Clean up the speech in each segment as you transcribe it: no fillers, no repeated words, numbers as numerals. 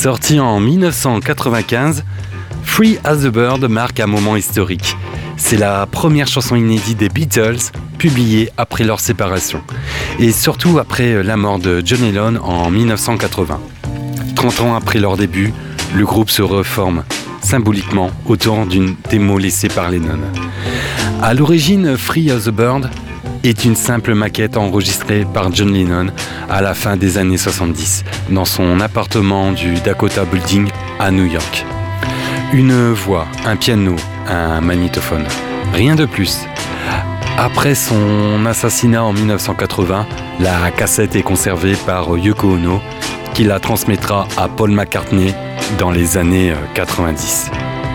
Sorti en 1995, Free as a Bird marque un moment historique. C'est la première chanson inédite des Beatles, publiée après leur séparation, et surtout après la mort de John Lennon en 1980. 30 ans après leur début, le groupe se reforme symboliquement autour d'une démo laissée par Lennon. À l'origine, Free as a Bird est une simple maquette enregistrée par John Lennon à la fin des années 70 dans son appartement du Dakota Building à New York. Une voix, un piano, un magnétophone, rien de plus. Après son assassinat en 1980, la cassette est conservée par Yoko Ono, qui la transmettra à Paul McCartney dans les années 90.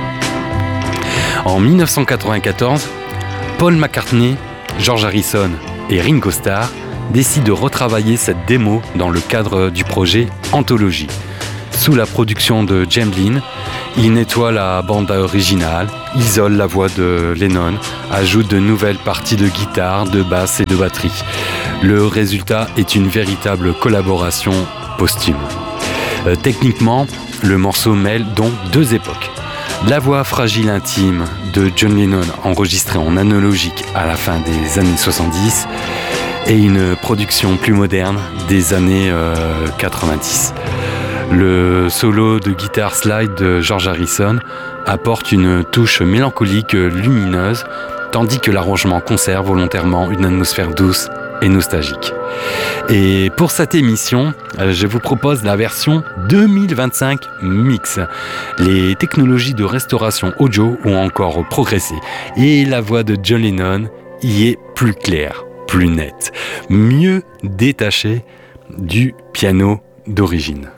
En 1994, Paul McCartney, George Harrison et Ringo Starr décident de retravailler cette démo dans le cadre du projet Anthology. Sous la production de James Lynn, il nettoie la bande originale, isole la voix de Lennon, ajoute de nouvelles parties de guitare, de basse et de batterie. Le résultat est une véritable collaboration posthume. Techniquement, le morceau mêle donc deux époques. La voix fragile intime de John Lennon enregistrée en analogique à la fin des années 70 et une production plus moderne des années 90. Le solo de guitare slide de George Harrison apporte une touche mélancolique lumineuse, tandis que l'arrangement conserve volontairement une atmosphère douce et nostalgique. Et pour cette émission, je vous propose la version 2025 mix. Les technologies de restauration audio ont encore progressé et la voix de John Lennon y est plus claire, plus nette, mieux détachée du piano d'origine.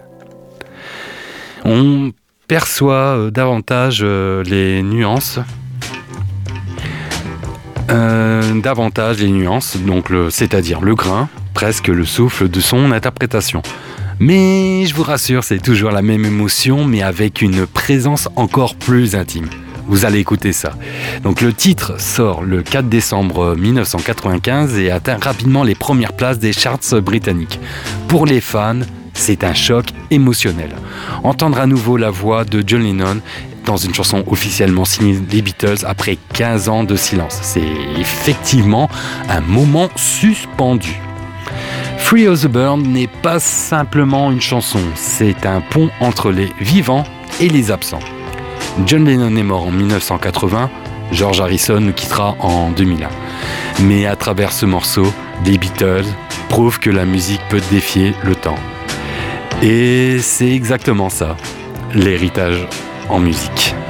On perçoit davantage les nuances, donc c'est-à-dire le grain, presque le souffle de son interprétation. Mais je vous rassure, c'est toujours la même émotion, mais avec une présence encore plus intime. Vous allez écouter ça. Donc le titre sort le 4 décembre 1995 et atteint rapidement les premières places des charts britanniques. Pour les fans, c'est un choc émotionnel. Entendre à nouveau la voix de John Lennon dans une chanson officiellement signée des Beatles après 15 ans de silence. C'est effectivement un moment suspendu. Free as a Bird n'est pas simplement une chanson, c'est un pont entre les vivants et les absents. John Lennon est mort en 1980, George Harrison nous quittera en 2001. Mais à travers ce morceau, les Beatles prouvent que la musique peut défier le temps. Et c'est exactement ça, l'héritage en musique.